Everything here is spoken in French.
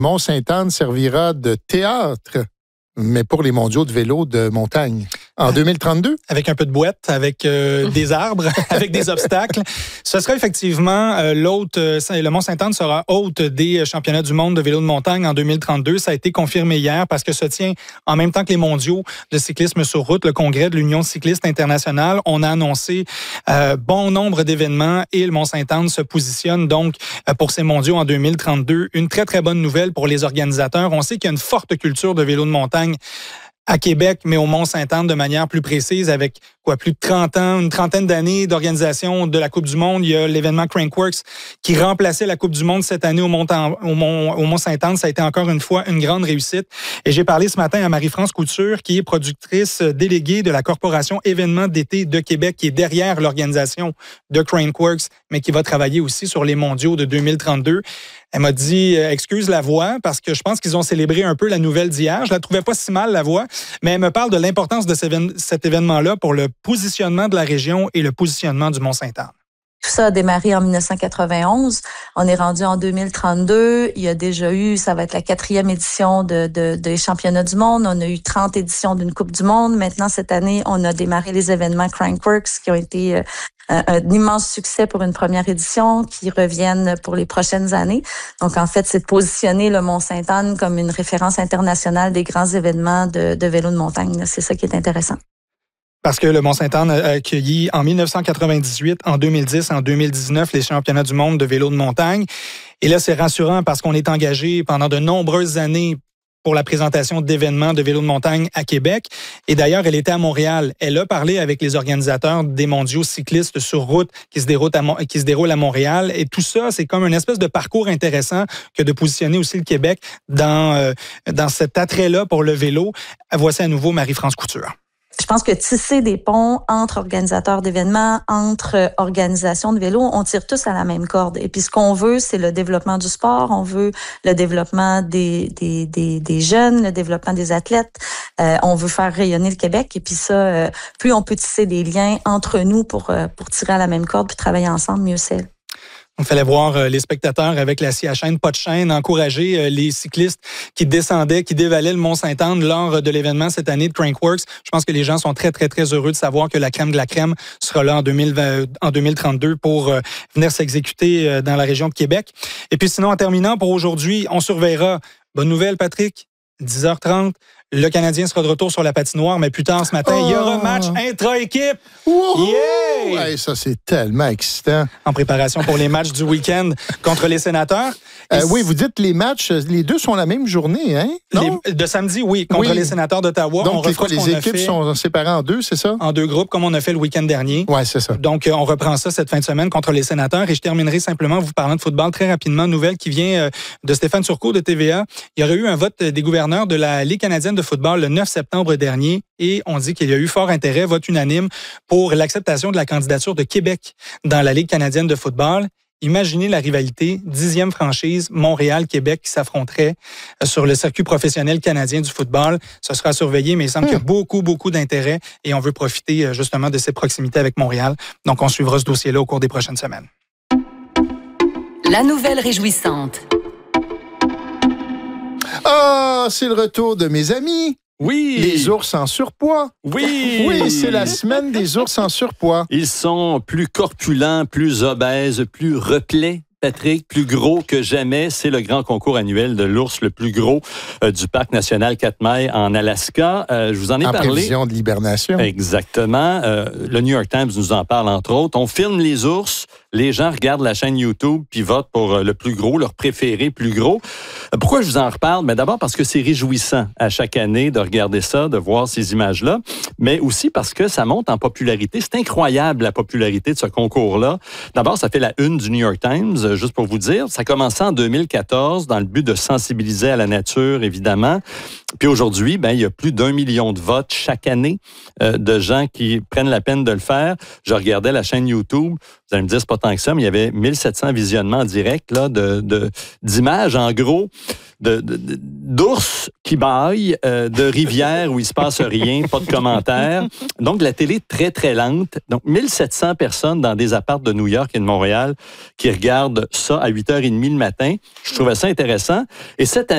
Mont-Sainte-Anne servira de théâtre, mais pour les mondiaux de vélo de montagne. En 2032? Avec un peu de boîte, avec des arbres, avec des obstacles. Ce sera effectivement le Mont-Sainte-Anne sera hôte des championnats du monde de vélo de montagne en 2032. Ça a été confirmé hier parce que se tient en même temps que les mondiaux de cyclisme sur route, le congrès de l'Union cycliste internationale. On a annoncé bon nombre d'événements et le Mont-Sainte-Anne se positionne donc pour ces mondiaux en 2032. Une très, très bonne nouvelle pour les organisateurs. On sait qu'il y a une forte culture de vélo de montagne à Québec, mais au Mont-Sainte-Anne de manière plus précise, avec plus de 30 ans, une trentaine d'années d'organisation de la Coupe du Monde. Il y a l'événement Crankworx qui remplaçait la Coupe du Monde cette année au Mont-Sainte-Anne. Ça a été encore une fois une grande réussite. Et j'ai parlé ce matin à Marie-France Couture, qui est productrice déléguée de la Corporation Événements d'été de Québec, qui est derrière l'organisation de Crankworx, mais qui va travailler aussi sur les mondiaux de 2032. Elle m'a dit, excuse la voix, parce que je pense qu'ils ont célébré un peu la nouvelle d'hier. Je la trouvais pas si mal, la voix, mais elle me parle de l'importance de cet événement-là pour le positionnement de la région et le positionnement du Mont-Sainte-Anne. Tout ça a démarré en 1991. On est rendu en 2032. Il y a déjà eu, ça va être la 4e édition des championnats du monde. On a eu 30 éditions d'une Coupe du monde. Maintenant, cette année, on a démarré les événements Crankworx qui ont été un immense succès pour une première édition, qui reviennent pour les prochaines années. Donc, en fait, c'est de positionner le Mont-Sainte-Anne comme une référence internationale des grands événements de vélo de montagne. C'est ça qui est intéressant. Parce que le Mont-Sainte-Anne a accueilli en 1998, en 2010, en 2019 les championnats du monde de vélo de montagne. Et là, c'est rassurant parce qu'on est engagé pendant de nombreuses années pour la présentation d'événements de vélo de montagne à Québec. Et d'ailleurs, elle était à Montréal. Elle a parlé avec les organisateurs des mondiaux cyclistes sur route qui se déroulent à Montréal. Et tout ça, c'est comme une espèce de parcours intéressant que de positionner aussi le Québec dans cet attrait-là pour le vélo. Voici à nouveau Marie-France Couture. Je pense que tisser des ponts entre organisateurs d'événements, entre organisations de vélo, on tire tous à la même corde. Et puis, ce qu'on veut, c'est le développement du sport. On veut le développement des jeunes, le développement des athlètes. On veut faire rayonner le Québec. Et puis ça, plus on peut tisser des liens entre nous pour tirer à la même corde puis travailler ensemble, mieux c'est. On fallait voir les spectateurs avec la scie à chaîne, pas de chaîne, encourager les cyclistes qui descendaient, qui dévalaient le Mont-Sainte-Anne lors de l'événement cette année de Crankworx. Je pense que les gens sont très, très, très heureux de savoir que la crème de la crème sera là en 2032 pour venir s'exécuter dans la région de Québec. Et puis sinon, en terminant, pour aujourd'hui, on surveillera. Bonne nouvelle, Patrick, 10h30. Le Canadien sera de retour sur la patinoire, mais plus tard ce matin, il y aura un match intra-équipe. Yeah! Ouais, ça, c'est tellement excitant. En préparation pour les matchs du week-end contre les Sénateurs. Oui, vous dites les matchs, les deux sont la même journée, hein? Non? De samedi, oui, contre les Sénateurs d'Ottawa. Donc, les équipes sont séparées en deux, c'est ça? En deux groupes, comme on a fait le week-end dernier. Oui, c'est ça. Donc, on reprend ça cette fin de semaine contre les Sénateurs. Et je terminerai simplement vous parlant de football très rapidement. Nouvelle qui vient de Stéphane Turcot de TVA. Il y aurait eu un vote des gouverneurs de la Ligue canadienne de football le 9 septembre dernier. Et on dit qu'il y a eu fort intérêt, vote unanime, pour l'acceptation de la candidature de Québec dans la Ligue canadienne de football. Imaginez la rivalité, 10e franchise, Montréal-Québec qui s'affronterait sur le circuit professionnel canadien du football. Ce sera surveillé, mais il semble qu'il y a beaucoup, beaucoup d'intérêt et on veut profiter justement de ces proximités avec Montréal. Donc, on suivra ce dossier-là au cours des prochaines semaines. La nouvelle réjouissante. Ah, c'est le retour de mes amis. Oui. Les ours en surpoids. Oui. Oui, c'est la semaine des ours en surpoids. Ils sont plus corpulents, plus obèses, plus replets. Patrick, plus gros que jamais, c'est le grand concours annuel de l'ours le plus gros du parc national Katmai en Alaska. Je vous en ai parlé. En prévision de l'hibernation. Exactement. Le New York Times nous en parle, entre autres. On filme les ours. Les gens regardent la chaîne YouTube puis votent pour le plus gros, leur préféré plus gros. Pourquoi je vous en reparle? Mais d'abord parce que c'est réjouissant à chaque année de regarder ça, de voir ces images-là, mais aussi parce que ça monte en popularité. C'est incroyable la popularité de ce concours-là. D'abord, ça fait la une du New York Times, juste pour vous dire. Ça a commencé en 2014 dans le but de sensibiliser à la nature, évidemment. Puis aujourd'hui, il y a plus d'1 million de votes chaque année de gens qui prennent la peine de le faire. Je regardais la chaîne YouTube. Vous allez me dire, c'est pas tant que ça, mais il y avait 1700 visionnements en direct là, d'images, en gros, d'ours qui bâillent, de rivières où il se passe rien, pas de commentaires. Donc, la télé très, très lente. Donc, 1700 personnes dans des apparts de New York et de Montréal qui regardent ça à 8h30 le matin. Je trouvais ça intéressant. Et cette année,